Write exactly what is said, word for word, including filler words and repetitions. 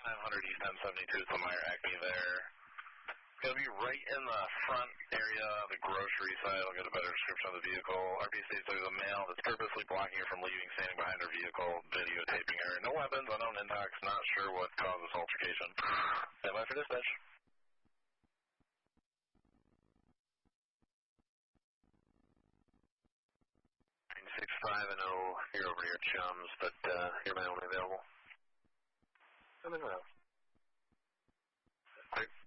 five hundred East M seventy-two, it's the Meyer Acme there. It's going to be right in the front area of the grocery side. I'll get a better description of the vehicle. R B C, so there's a male that's purposely blocking her from leaving, standing behind her vehicle, videotaping her. No weapons, unknown intox, not sure what caused this altercation. Stand by for dispatch. six five and oh, you're over near Chums, but uh, you're my only available. I'm in route.